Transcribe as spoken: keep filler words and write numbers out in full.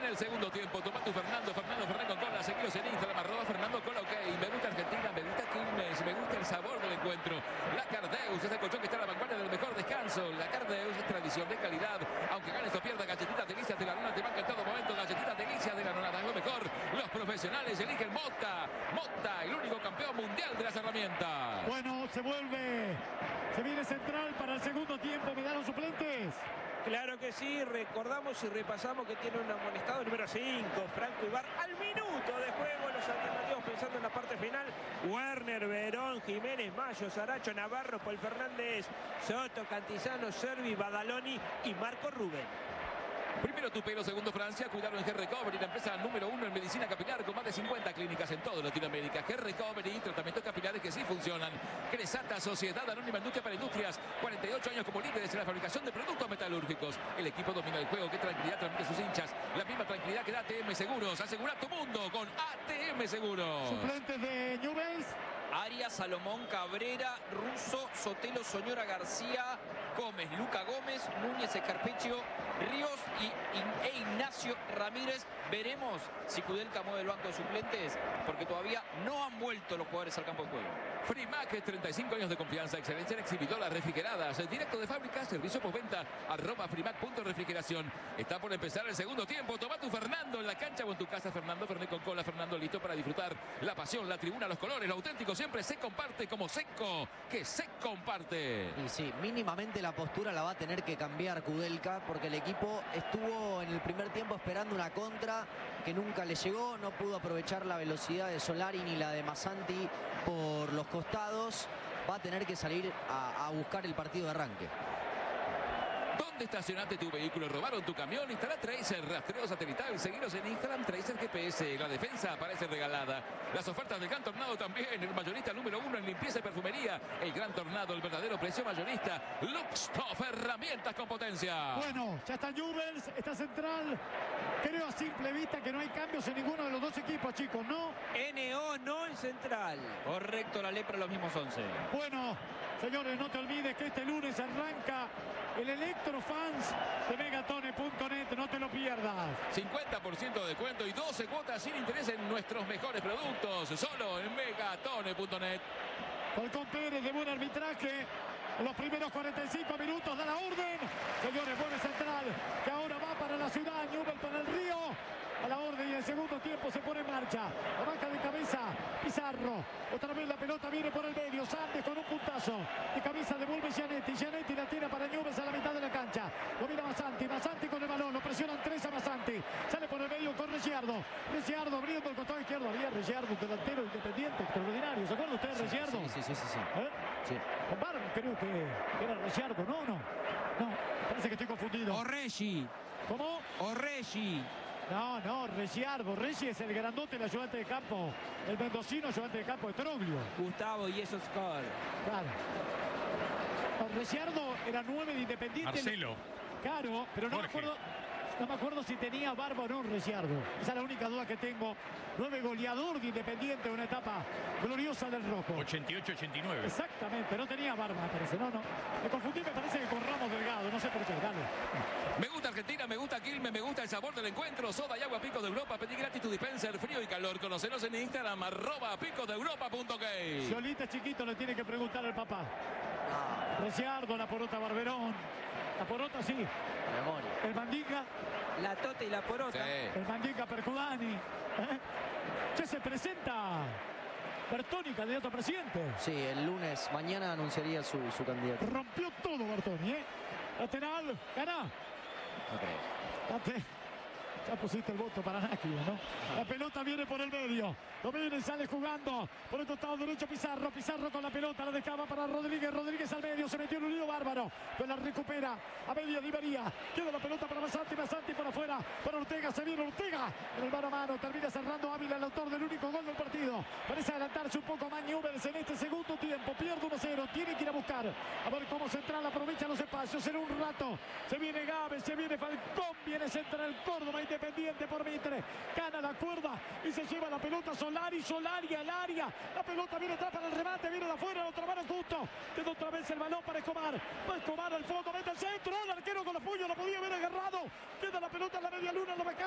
el segundo tiempo. Toma tu Fernando, Fernando, Fernando Cola, seguidos en Instagram, arroba Fernando Cola, ok. Me gusta Argentina, me gusta Quilmes, me gusta el sabor del encuentro. La Cardeus es el colchón que está a la vanguardia del mejor descanso. La Cardeus es tradición de calidad. Aunque ganes o pierdas, galletitas delicias de la nona te banca en todo momento. Galletitas delicias de la nona, es lo mejor. Los profesionales eligen Mota. Mota, el único campeón mundial de las herramientas. Bueno, se vuelve. Se viene Central para el segundo tiempo. ¿Me dan los suplentes? Claro que sí, recordamos y repasamos que tiene un amonestado número cinco, Franco Ibar, al minuto de juego, los alternativos pensando en la parte final, Werner, Verón, Jiménez, Mayo, Saracho, Navarro, Paul Fernández, Soto, Cantizano, Servi, Badaloni y Marco Rubén. Primero Tupelo, segundo Francia, cuidado en G-Recovery, la empresa número uno en medicina capilar con más de cincuenta clínicas en toda Latinoamérica. G-Recovery, tratamientos capilares que sí funcionan. Cresata, Sociedad Anónima Industria para Industrias, cuarenta y ocho años como líderes en la fabricación de productos metalúrgicos. El equipo domina el juego, qué tranquilidad transmite a sus hinchas. La misma tranquilidad que da A T M Seguros. Asegura tu mundo con A T M Seguros. Suplentes de Newell's. Arias, Salomón, Cabrera, Russo, Sotelo, Soñora, García, Gómez, Luca Gómez, Núñez, Escarpeccio, Ríos y, e Ignacio Ramírez. Veremos si Kudelka mueve el banco de suplentes, porque todavía no han vuelto los jugadores al campo de juego. Frimac, treinta y cinco años de confianza, excelencia en exhibidoras refrigeradas, directo de fábrica, servicio postventa, arroba frimac.refrigeración. Está por empezar el segundo tiempo. Toma tu Fernando en la cancha o en tu casa. Fernando, Fernet con cola. Fernando listo para disfrutar la pasión, la tribuna, los colores, lo auténtico siempre se comparte como Seco, que se comparte. Y sí, mínimamente la postura la va a tener que cambiar Kudelka, porque el equipo estuvo en el primer tiempo esperando una contra que nunca le llegó, no pudo aprovechar la velocidad de Solari ni la de Massanti por los costados. Va a tener que salir a, a buscar el partido de arranque. ¿Dónde estacionaste tu vehículo? ¿Robaron tu camión? Instala Tracer, rastreo satelital. Seguiros en Instagram, Tracer G P S. La defensa aparece regalada. Las ofertas del Gran Tornado también. El mayorista número uno en limpieza y perfumería. El Gran Tornado, el verdadero precio mayorista. Luxtoff, herramientas con potencia. Bueno, ya está Newell's, está Central. Creo a simple vista que no hay cambios en ninguno de los dos equipos, chicos, ¿no? N O no en Central. Correcto, la lepra, los mismos once. Bueno, señores, no te olvides que este lunes arranca el Electrofans de Megatone punto net, no te lo pierdas. cincuenta por ciento de descuento y doce cuotas sin interés en nuestros mejores productos. Solo en Megatone punto net. Falcón Pérez de buen arbitraje. En los primeros cuarenta y cinco minutos da la orden. Señores, vuelve Central, que ahora va para la ciudad, Newell's para el Río. A la orden y el segundo tiempo se pone en marcha. La baja de cabeza Pizarro. Otra vez la pelota viene por el medio. Sandes con un puntazo. De cabeza devuelve Gianetti. Gianetti la tira para Newell's a la mitad de la cancha. Lo mira Massanti. Massanti con el balón. Lo presionan tres a Massanti. Sale por el medio con Ricciardo. Ricciardo abriendo el costado izquierdo. Había Ricciardo, un delantero independiente extraordinario. ¿Se acuerda usted de Ricciardo? Sí, sí, sí, sí, sí. ¿Eh? Sí. Con Barba creo que, que era Ricciardo. No, no. No, parece que estoy confundido. Orreggi. ¿Cómo? Orreggi. No, no, Ricciardo. Reggi es el grandote, el ayudante de campo. El mendocino ayudante de campo de Troglio. Gustavo y esos Score. Claro. No, Ricciardo era nueve de Independiente. Marcelo. Claro, pero no me Jorge. acuerdo. No me acuerdo si tenía barba o no Ricciardo. Esa es la única duda que tengo. Nueve goleador de Independiente, una etapa gloriosa del rojo. ochenta y ocho ochenta y nueve. Exactamente, no tenía barba, me parece. No, no. Me confundí, me parece que con Ramos Delgado. No sé por qué. Dale. Me gusta Argentina, me gusta Quilmes, me gusta el sabor del encuentro. Soda y agua Pico de Europa. Pedí gratis tu dispenser, frío y calor. Conocenos en Instagram, arroba pico de europa punto ok. Solita chiquito le tiene que preguntar al papá. Ricciardo, la porota Barberón. La porota sí. Memoria. El Mandinga. La Tota y la Porota. Sí. El Mandinga Percudani. ¿Eh? Ya se presenta Bertoni, candidato a presidente. Sí, el lunes, mañana anunciaría su, su candidato. Rompió todo Bertoni, ¿eh? Lateral, gana. No creo. Date. Ya pusiste el voto para Náquilo, ¿no? La pelota viene por el medio. Lo viene, sale jugando. Por el costado derecho Pizarro. Pizarro con la pelota. La dejaba para Rodríguez. Rodríguez al medio. Se metió en un lío bárbaro. Pero la recupera. A media Di María. Queda la pelota para Massanti. Massanti por afuera. Para Ortega. Se viene Ortega. En el mano a mano. Termina cerrando Ávila, el autor del único gol del partido. Parece adelantarse un poco más Newell's en este segundo tiempo. Pierde uno cero. Tiene que ir a buscar. A ver cómo Central aprovecha los espacios. En un rato. Se viene Gávez. Se viene Falcón. Viene Central Córdoba. Independiente por Mitre. Gana la cuerda. Y se lleva la pelota Solari. Solari al área. La pelota viene atrás para el remate. Viene de afuera. Otra mano justo. Queda otra vez el balón para Escobar. Va Escobar al fondo. Mete el centro. El arquero con los puños. Lo podía haber agarrado. Queda la pelota en la media luna. Lo